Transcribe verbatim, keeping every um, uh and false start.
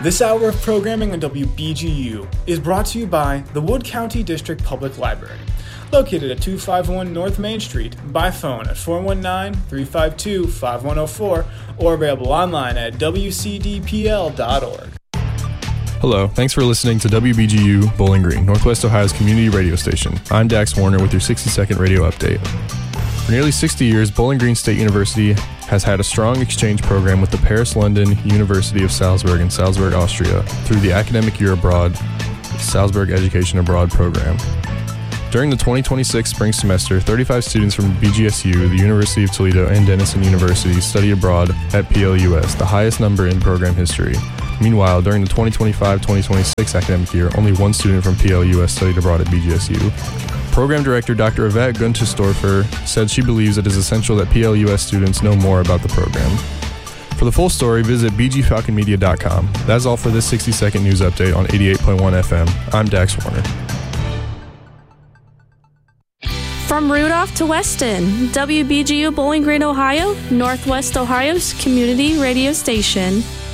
This hour of programming on W B G U is brought to you by the Wood County District Public Library, located at two fifty-one North Main Street, by phone at four one nine, three five two, five one zero four, or available online at w c d p l dot org. Hello, thanks for listening to W B G U Bowling Green, Northwest Ohio's community radio station. I'm Dax Warner with your sixty second radio update. For nearly sixty years, Bowling Green State University has had a strong exchange program with the Paris-London University of Salzburg in Salzburg, Austria, through the Academic Year Abroad, Salzburg Education Abroad program. During the twenty twenty-six spring semester, thirty-five students from B G S U, the University of Toledo, and Denison University study abroad at P L U S, the highest number in program history. Meanwhile, during the twenty twenty-five twenty twenty-six academic year, only one student from P L U S studied abroad at B G S U. Program Director Doctor Yvette Guntesdorfer said she believes it is essential that P L U S students know more about the program. For the full story, visit b g falcon media dot com. That's all for this sixty second news update on eighty-eight point one F M. I'm Dax Warner. From Rudolph to Weston, W B G U Bowling Green, Ohio, Northwest Ohio's community radio station.